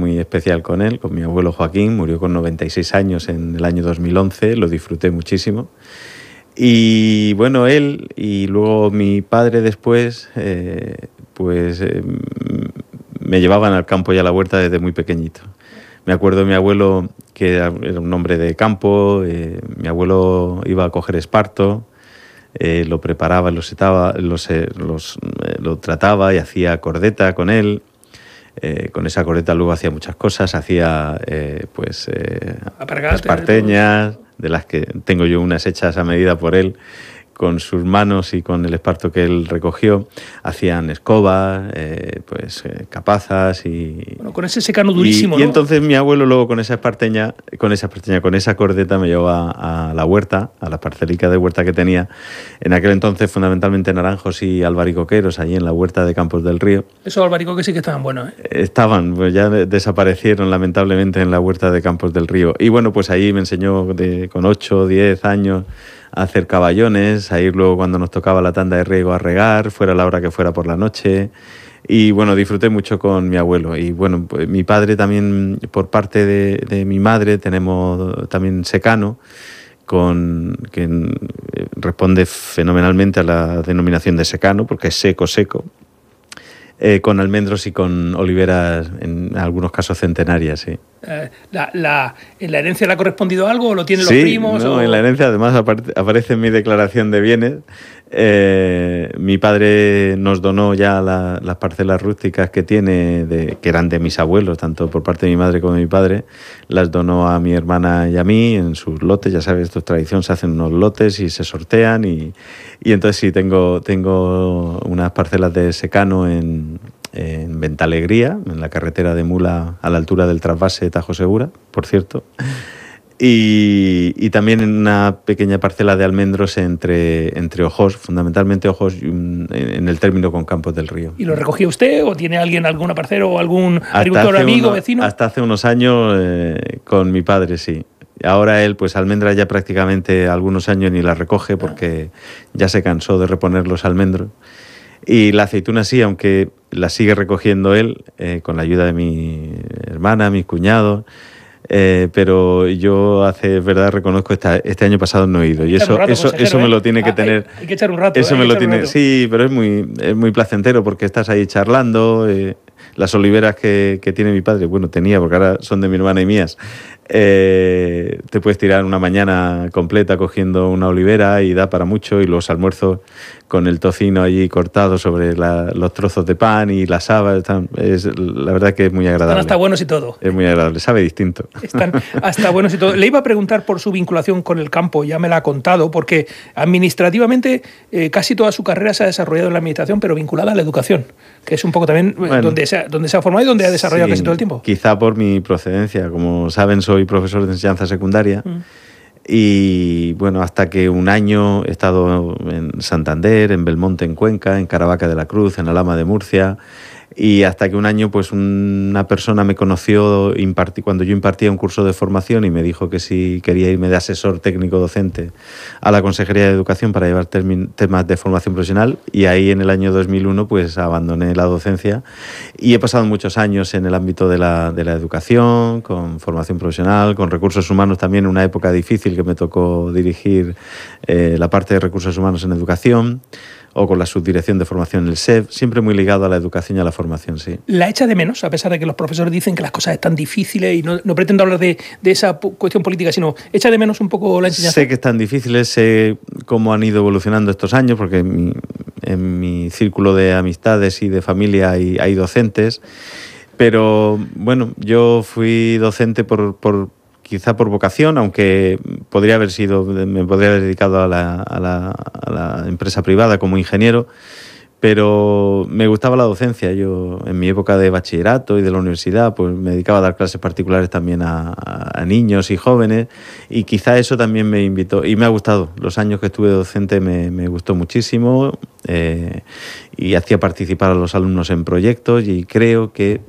muy especial con él, con mi abuelo Joaquín. Murió con 96 años en el año 2011, lo disfruté muchísimo. Y bueno, él y luego mi padre después, me llevaban al campo y a la huerta desde muy pequeñito. Me acuerdo de mi abuelo, que era un hombre de campo. Mi abuelo iba a coger esparto, lo preparaba, lo setaba, lo trataba y hacía cordeta con él. Con esa cordeta luego hacía muchas cosas, hacía esparteñas, de las que tengo yo unas hechas a medida por él, con sus manos y con el esparto que él recogió. Hacían escobas, capazas y... Bueno, con ese secano durísimo, y ¿no? entonces mi abuelo luego con esa cordeta me llevaba a la huerta, a la parcelica de huerta que tenía. En aquel entonces fundamentalmente naranjos y albaricoqueros, allí en la huerta de Campos del Río. Esos albaricoques sí que estaban buenos, ¿eh? Estaban, pues ya desaparecieron lamentablemente en la huerta de Campos del Río. Y bueno, pues ahí me enseñó con 8 o 10 años a hacer caballones, a ir luego cuando nos tocaba la tanda de riego a regar, fuera la hora que fuera por la noche. Y bueno, disfruté mucho con mi abuelo. Y bueno, pues mi padre también, por parte de mi madre, tenemos también secano, que responde fenomenalmente a la denominación de secano, porque es seco, con almendros y con oliveras, en algunos casos centenarias, sí. ¿En la herencia le ha correspondido algo o lo tienen los Sí, primos? No, en la herencia además aparece en mi declaración de bienes. Mi padre nos donó ya las parcelas rústicas que tiene, que eran de mis abuelos, tanto por parte de mi madre como de mi padre. Las donó a mi hermana y a mí en sus lotes. Ya sabes, esto es tradición, se hacen unos lotes y se sortean. Y entonces sí, tengo unas parcelas de secano en Ventalegría, en la carretera de Mula, a la altura del trasvase Tajo Segura, por cierto. Y también en una pequeña parcela de almendros entre Ojós, fundamentalmente Ojós, en el término con Campos del Río. ¿Y lo recogía usted o tiene alguien, algún parcero o algún agricultor amigo, vecino? Hasta hace unos años con mi padre, sí. Ahora él, pues almendras ya prácticamente algunos años ni las recoge porque ya se cansó de reponer los almendros. Y la aceituna sí, aunque la sigue recogiendo él, con la ayuda de mi hermana, mis cuñados. Pero yo reconozco, este año pasado no he ido. Y eso me lo tiene que tener. Hay que echar un rato. Sí, pero es muy placentero porque estás ahí charlando. Las oliveras que tiene mi padre, bueno, tenía, porque ahora son de mi hermana y mías. Te puedes tirar una mañana completa cogiendo una olivera y da para mucho. Y los almuerzos con el tocino allí cortado sobre los trozos de pan y las habas, la verdad que es muy agradable. Están hasta buenos y todo. Es muy agradable, sabe distinto. Están hasta buenos y todo. Le iba a preguntar por su vinculación con el campo, ya me la ha contado, porque administrativamente casi toda su carrera se ha desarrollado en la administración, pero vinculada a la educación, que es un poco también donde se ha formado y donde ha desarrollado casi todo el tiempo. Quizá por mi procedencia. Como saben, soy profesor de enseñanza secundaria. Y bueno, hasta que un año he estado en Santander, en Belmonte, en Cuenca, en Caravaca de la Cruz, en Alhama de Murcia, y hasta que un año pues una persona me conoció cuando yo impartía un curso de formación y me dijo que si quería irme de asesor técnico docente a la Consejería de Educación para llevar temas de formación profesional, y ahí en el año 2001 pues abandoné la docencia y he pasado muchos años en el ámbito de la educación, con formación profesional, con recursos humanos también, en una época difícil que me tocó dirigir la parte de recursos humanos en educación, o con la subdirección de formación en el SEF, siempre muy ligado a la educación y a la formación, sí. ¿La echa de menos, a pesar de que los profesores dicen que las cosas están difíciles y no pretendo hablar de esa cuestión política, sino echa de menos un poco la enseñanza? Sé que están difíciles, sé cómo han ido evolucionando estos años, porque en mi círculo de amistades y de familia hay docentes, pero bueno, yo fui docente quizá por vocación, aunque me podría haber dedicado a la empresa privada como ingeniero, pero me gustaba la docencia. Yo en mi época de bachillerato y de la universidad pues me dedicaba a dar clases particulares también a niños y jóvenes, y quizá eso también me invitó y me ha gustado. Los años que estuve docente me gustó muchísimo, y hacía participar a los alumnos en proyectos, y creo que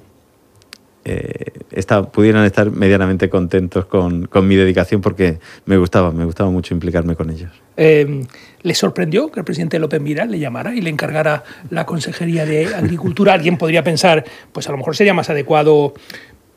pudieran estar medianamente contentos con mi dedicación, porque me gustaba mucho implicarme con ellos. ¿Le sorprendió que el presidente López Miras le llamara y le encargara la Consejería de Agricultura? Alguien podría pensar, pues a lo mejor sería más adecuado